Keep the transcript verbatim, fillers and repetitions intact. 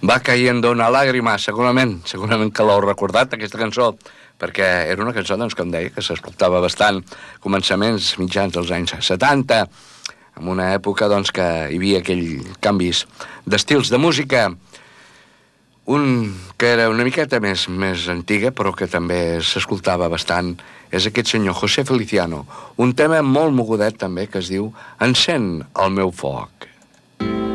Va cayendo una làgrima, segurament, segurament que l'heu recordat, aquesta cançó, perquè era una cançó, doncs, com deia, que s'escoltava bastant, començaments mitjans dels anys setanta, en una època, doncs, que hi havia aquells canvis d'estils de música, un que era una miqueta més, més antiga, però que també s'escoltava bastant, és aquest senyor José Feliciano, un tema molt mogudet també, que es diu Encén el meu foc.